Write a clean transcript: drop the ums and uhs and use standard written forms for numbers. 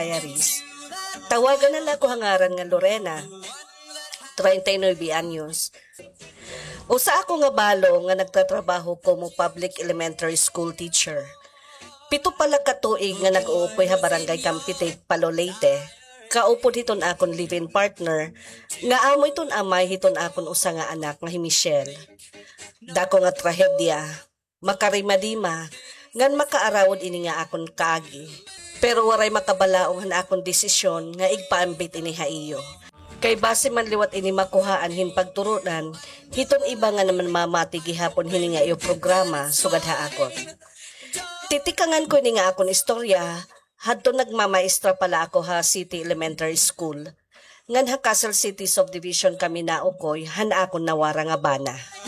Diaries. Tawagan na ko hangaran nga Lorena, 39 anyos. Usa ako nga balo nga nagtatrabaho ko mo public elementary school teacher. 7 pala ka tuig nga nag-uupoy ha barangay Campitic, Palolete. Kaupod hiton akon live-in partner, nga amoy ton amay hiton akon usa nga anak nga hi Michelle. Dako nga trahedya, makarimadima, ngan makaarawod ini nga akon kaagi. Pero waray makabalaong han akon desisyon nga igpaambit ini haiyo. Kay base man liwat ini makuhaan hin pagturunan, hiton iba nga naman mamati gihapon hini nga iyo programa sugad ha akon. Titikangan ko ini nga akon istorya, hadto nagmamaestra pala ako ha City Elementary School. Ngan ha Castle City Subdivision kami na ukoy, han akon nawara nga bana.